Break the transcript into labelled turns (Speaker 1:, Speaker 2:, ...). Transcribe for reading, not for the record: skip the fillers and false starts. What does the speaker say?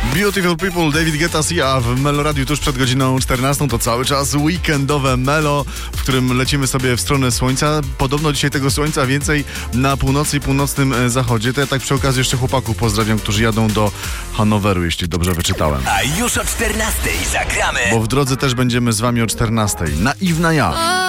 Speaker 1: Beautiful People, David Guetta, Sia w Melo Radiu tuż przed godziną 14. To cały czas weekendowe Melo, w którym lecimy sobie w stronę słońca. Podobno dzisiaj tego słońca więcej na północy i północnym zachodzie. To ja tak przy okazji jeszcze chłopaków pozdrawiam, którzy jadą do Hanoweru, jeśli dobrze wyczytałem.
Speaker 2: A już o 14 zagramy.
Speaker 1: Bo w drodze też będziemy z wami o 14. Naiwna ja.